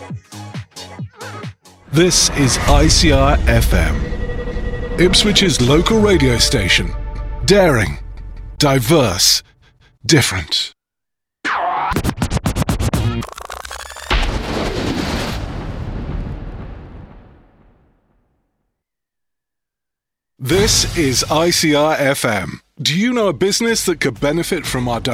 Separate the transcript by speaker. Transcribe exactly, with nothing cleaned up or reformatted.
Speaker 1: This is I C R F M, Ipswich's local radio station. Daring, diverse, different. This is I C R F M. Do you know a business that could benefit from our